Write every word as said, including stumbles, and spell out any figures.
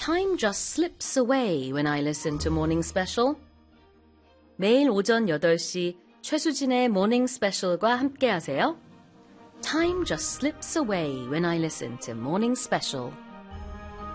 Time just slips away when I listen to Morning Special. 매일 오전 여덟 시 최수진의 모닝 스페셜과 함께하세요. Time just slips away when I listen to Morning Special.